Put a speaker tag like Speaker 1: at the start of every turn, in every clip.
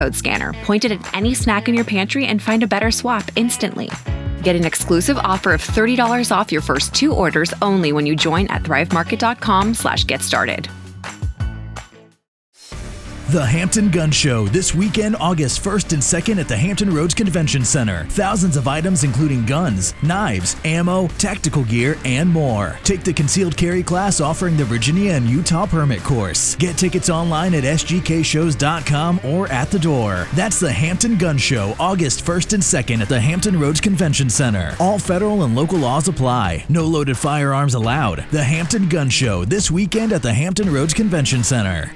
Speaker 1: Code scanner, point it at any snack in your pantry, and find a better swap instantly. Get an exclusive offer of $30 off your first 2 orders only when you join at thrivemarket.com/get-started.
Speaker 2: The Hampton Gun Show, this weekend, August 1st and 2nd at the Hampton Roads Convention Center. Thousands of items including guns, knives, ammo, tactical gear, and more. Take the concealed carry class offering the Virginia and Utah permit course. Get tickets online at sgkshows.com or at the door. That's the Hampton Gun Show, August 1st and 2nd at the Hampton Roads Convention Center. All federal and local laws apply. No loaded firearms allowed. The Hampton Gun Show, this weekend at the Hampton Roads Convention Center.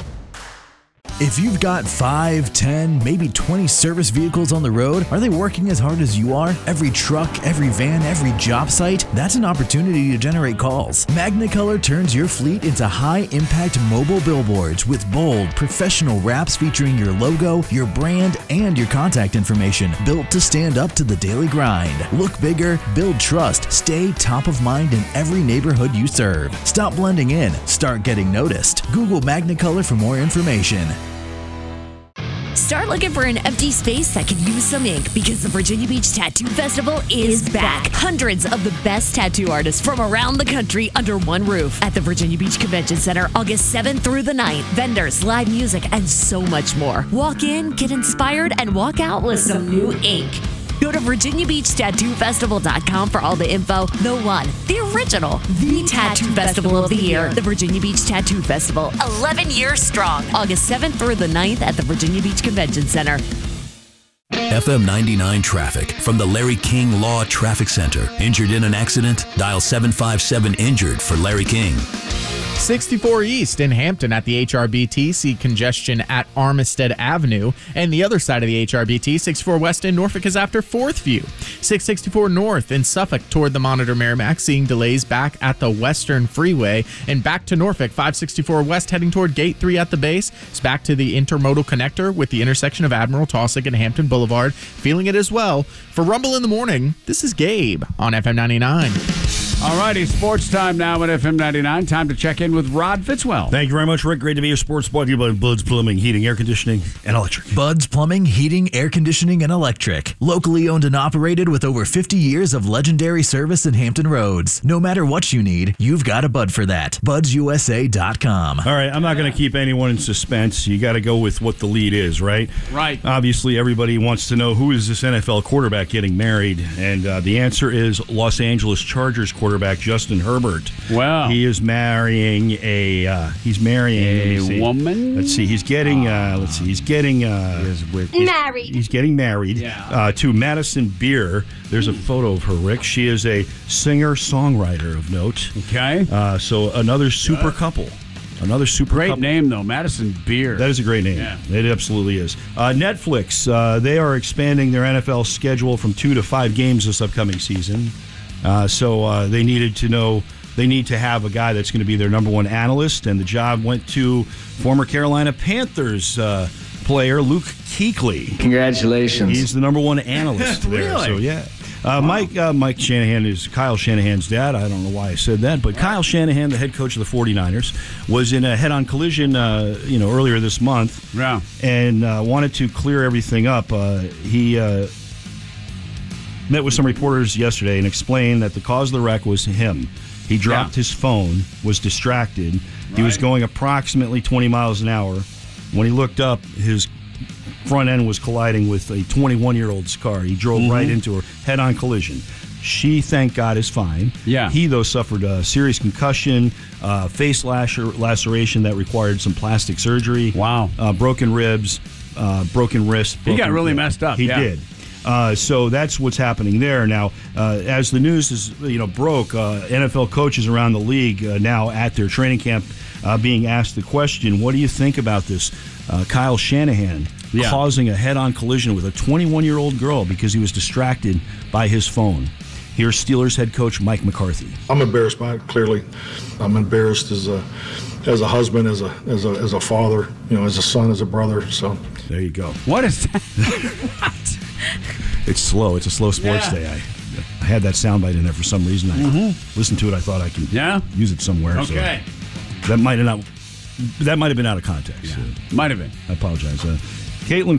Speaker 2: If you've got 5, 10, maybe 20 service vehicles on the road, are they working as hard as you are? Every truck, every van, every job site? That's an opportunity to generate calls. Magnicolor turns your fleet into high-impact mobile billboards with bold, professional wraps featuring your logo, your brand, and your contact information, built to stand up to the daily grind. Look bigger, build trust, stay top of mind in every neighborhood you serve. Stop blending in, start getting noticed. Google Magnicolor for more information.
Speaker 3: Start looking for an empty space that could use some ink, because the Virginia Beach Tattoo Festival is back. Hundreds of the best tattoo artists from around the country under one roof at the Virginia Beach Convention Center, August 7th through the 9th. Vendors, live music, and so much more. Walk in, get inspired, and walk out with some new ink. Go to VirginiaBeachTattooFestival.com for all the info. The one, the original, the Tattoo Festival of the Year. The Virginia Beach Tattoo Festival, 11 years strong. August 7th through the 9th at the Virginia Beach Convention Center.
Speaker 4: FM 99 traffic from the Larry King Law Traffic Center. Injured in an accident? Dial 757-INJURED for Larry King.
Speaker 5: 64 East in Hampton at the HRBT. See congestion at Armistead Avenue. And the other side of the HRBT, 64 West in Norfolk is after 4th View. 664 North in Suffolk toward the Monitor Merrimack, seeing delays back at the Western Freeway. And back to Norfolk, 564 West heading toward Gate 3 at the base. It's back to the intermodal connector with the intersection of Admiral Taussig and Hampton Boulevard. Feeling it as well. For Rumble in the Morning, this is Gabe on FM 99.
Speaker 6: All righty, sports time now at FM 99. Time to check in with Rod Fitzwell.
Speaker 7: Thank you very much, Rick. Great to be your sports brought to you by Bud's Plumbing, Heating, Air Conditioning, and Electric.
Speaker 2: Bud's Plumbing, Heating, Air Conditioning, and Electric. Locally owned and operated with over 50 years of legendary service in Hampton Roads. No matter what you need, you've got a Bud for that. BudsUSA.com.
Speaker 7: All right, I'm not going to keep anyone in suspense. You got to go with what the lead is, right?
Speaker 6: Right.
Speaker 7: Obviously, everybody wants to know, who is this NFL quarterback getting married? And the answer is Los Angeles Chargers quarterback Justin Herbert.
Speaker 6: Wow.
Speaker 7: He is marrying a
Speaker 6: woman.
Speaker 7: Let's see. He's getting married. He's getting married to Madison Beer. There's a photo of her, Rick. She is a singer-songwriter of note.
Speaker 6: Okay.
Speaker 7: So another super couple. Another super
Speaker 6: great
Speaker 7: couple.
Speaker 6: Name, though. Madison Beer.
Speaker 7: That is a great name.
Speaker 6: Yeah.
Speaker 7: It absolutely is. Netflix, they are expanding their NFL schedule from 2 to 5 games this upcoming season. So they need to have a guy that's going to be their number one analyst, and the job went to former Carolina Panthers player Luke Kuechly.
Speaker 8: Congratulations.
Speaker 7: He's the number one analyst there.
Speaker 6: Really?
Speaker 7: So, yeah. Mike Shanahan is Kyle Shanahan's dad. I don't know why I said that, but Kyle Shanahan, the head coach of the 49ers, was in a head-on collision earlier this month, and wanted to clear everything up. He met with some reporters yesterday and explained that the cause of the wreck was him. He dropped his phone, was distracted. He was going approximately 20 miles an hour. When he looked up, his front end was colliding with a 21-year-old's car. He drove right into her, head-on collision. She, thank God, is fine.
Speaker 6: Yeah.
Speaker 7: He, though, suffered a serious concussion, face laceration that required some plastic surgery.
Speaker 6: Wow.
Speaker 7: Broken ribs, broken wrist.
Speaker 6: He got really messed up.
Speaker 7: He did. So that's what's happening there. Now, as the news is broke, NFL coaches around the league now at their training camp being asked the question, what do you think about this? Kyle Shanahan causing a head-on collision with a 21-year-old girl because he was distracted by his phone. Here's Steelers head coach Mike McCarthy.
Speaker 9: I'm embarrassed by it, clearly. I'm embarrassed as a husband, as a father, as a son, as a brother. So
Speaker 7: there you go.
Speaker 6: What is that?
Speaker 7: What? It's slow. It's a slow sports day. I had that soundbite in there for some reason. I listened to it. I thought I could use it somewhere.
Speaker 6: Okay.
Speaker 7: So that might have been out of context.
Speaker 6: Yeah. Might have been.
Speaker 7: I apologize. Caitlin